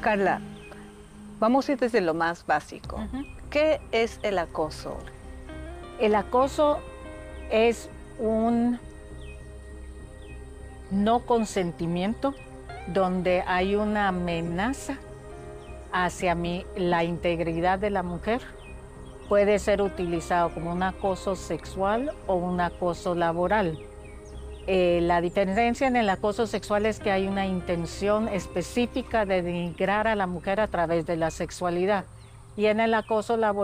Carla, vamos a ir desde lo más básico. Ujú. ¿Qué es el acoso? El acoso es un no consentimiento donde hay una amenaza hacia la integridad de la mujer. Puede ser utilizado como un acoso sexual o un acoso laboral. La diferencia en el acoso sexual es que hay una intención específica de denigrar a la mujer a través de la sexualidad. Y en el acoso laboral